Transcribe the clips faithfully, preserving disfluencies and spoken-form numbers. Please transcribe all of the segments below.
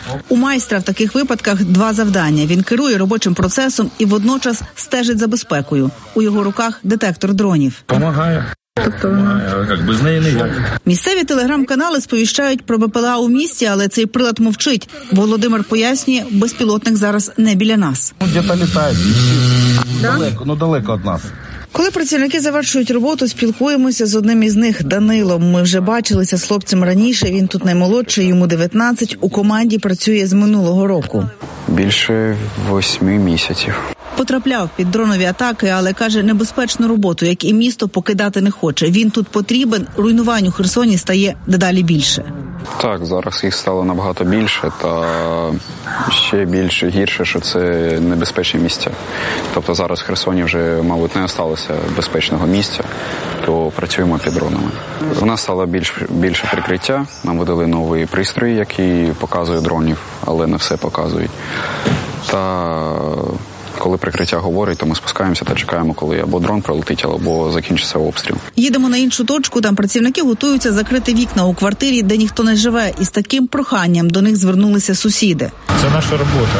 У майстра в таких випадках два завдання. Він керує робочим процесом і водночас стежить за безпекою. У його руках детектор дронів. Помагає. Тобто, як без неї ніяк. Місцеві телеграм-канали сповіщають про БПЛА у місті, але цей прилад мовчить. Володимир пояснює, безпілотник зараз не біля нас. Ну, де-то літає, да? далеко, ну далеко від нас. Коли працівники завершують роботу, спілкуємося з одним із них, Данилом. Ми вже бачилися з хлопцем раніше, він тут наймолодший, йому дев'ятнадцять, у команді працює з минулого року. Більше восьми місяців. Потрапляв під дронові атаки, але, каже, небезпечну роботу, як і місто, покидати не хоче. Він тут потрібен, руйнувань у Херсоні стає дедалі більше. Так, зараз їх стало набагато більше, та ще більше гірше, що це небезпечні місця. Тобто зараз в Херсоні вже, мабуть, не залишилося безпечного місця, то працюємо під дронами. У нас стало більш, більше прикриття, нам видали нові пристрої, які показують дронів, але не все показують. Та коли прикриття говорить, то ми спускаємося та чекаємо, коли або дрон пролетить, або закінчиться обстріл. Їдемо на іншу точку, там працівники готуються закрити вікна у квартирі, де ніхто не живе, і з таким проханням до них звернулися сусіди. Це наша робота.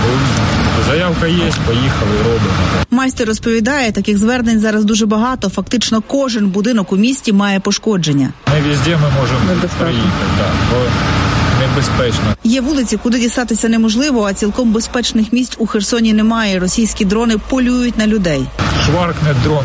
Заявка є, поїхали, робимо. Майстер розповідає, таких звернень зараз дуже багато, фактично кожен будинок у місті має пошкодження. Ми везде ми можемо приїхати, так, бо небезпечно. Є вулиці, куди дістатися неможливо, а цілком безпечних місць у Херсоні немає. Російські дрони полюють на людей. Шваркне дрон,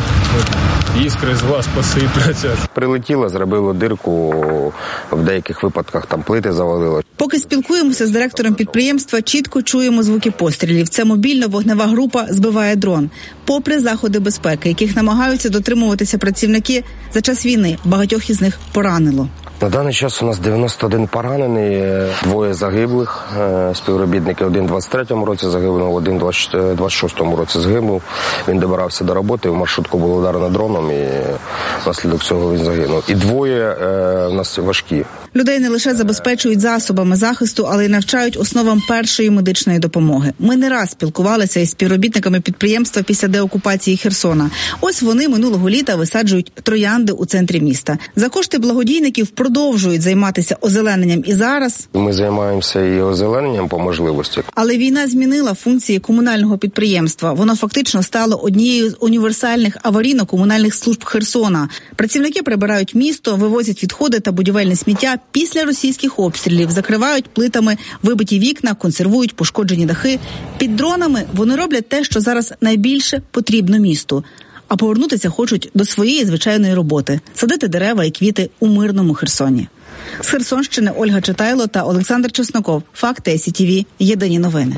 іскри з глаз посипляться. Прилетіло, зробило дирку, в деяких випадках там плити завалило. Поки спілкуємося з директором підприємства, чітко чуємо звуки пострілів. Це мобільно-вогнева група збиває дрон. Попри заходи безпеки, яких намагаються дотримуватися працівники, за час війни багатьох із них поранило. На даний час у нас дев'яносто один поранений, двоє загиблих, співробітники, один в двадцять третьому році загинув, один в двадцять шостому році загинув. Він добирався до роботи, в маршрутку було ударено дроном і внаслідок цього він загинув. І двоє у нас важкі. Людей не лише забезпечують засобами захисту, але й навчають основам першої медичної допомоги. Ми не раз спілкувалися із співробітниками підприємства після деокупації Херсона. Ось вони минулого літа висаджують троянди у центрі міста. За кошти благодійників продовжують займатися озелененням і зараз. Ми займаємося і озелененням по можливості. Але війна змінила функції комунального підприємства. Воно фактично стало однією з універсальних аварійно-комунальних служб Херсона. Працівники прибирають місто, вивозять відходи та будівельне сміття після російських обстрілів, закривають плитами вибиті вікна, консервують пошкоджені дахи. Під дронами вони роблять те, що зараз найбільше потрібно місту. А повернутися хочуть до своєї звичайної роботи – садити дерева і квіти у мирному Херсоні. З Херсонщини Ольга Читайло та Олександр Чесноков. Факти ес і ті ві. Єдині новини.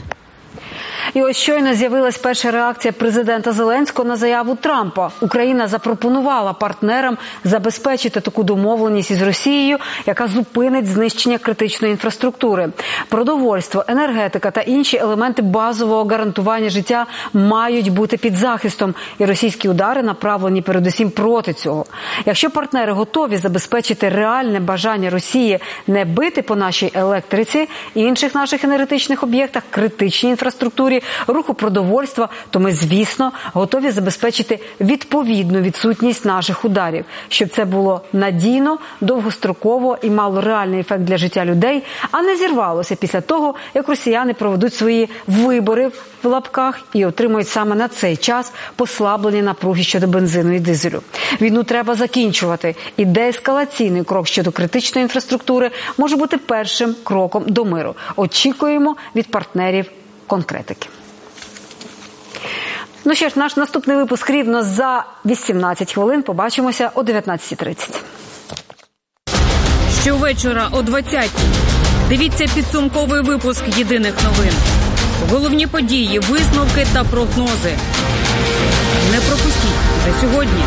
І ось щойно з'явилась перша реакція президента Зеленського на заяву Трампа. Україна запропонувала партнерам забезпечити таку домовленість із Росією, яка зупинить знищення критичної інфраструктури. Продовольство, енергетика та інші елементи базового гарантування життя мають бути під захистом. І російські удари направлені передусім проти цього. Якщо партнери готові забезпечити реальне бажання Росії не бити по нашій електриці і інших наших енергетичних об'єктах, критичній інфраструктурі, руху продовольства, то ми, звісно, готові забезпечити відповідну відсутність наших ударів, щоб це було надійно, довгостроково і мало реальний ефект для життя людей, а не зірвалося після того, як росіяни проведуть свої «вибори» в лапках і отримують саме на цей час послаблені напруги щодо бензину і дизелю. Війну треба закінчувати, і деескалаційний крок щодо критичної інфраструктури може бути першим кроком до миру. Очікуємо від партнерів конкретики. Ну що ж, наш наступний випуск рівно за вісімнадцять хвилин. Побачимося о дев'ятнадцятій тридцять. Щовечора о двадцятій. Дивіться підсумковий випуск «Єдиних новин». Головні події, висновки та прогнози. Не пропустіть вже сьогодні.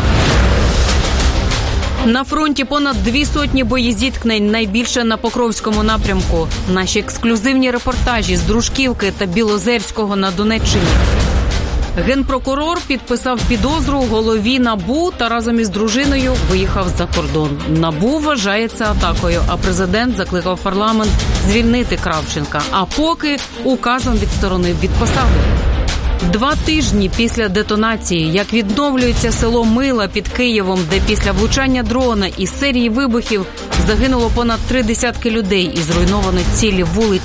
На фронті понад дві сотні боєзіткнень, найбільше на Покровському напрямку. Наші ексклюзивні репортажі з Дружківки та Білозерського на Донеччині. Генпрокурор підписав підозру голові НАБУ та разом із дружиною виїхав за кордон. НАБУ вважає це атакою, а президент закликав парламент звільнити Кравченка. А поки указом відсторонив від посади. Два тижні після детонації, як відновлюється село Мила під Києвом, де після влучання дрона і серії вибухів загинуло понад три десятки людей і зруйновано цілі вулиці.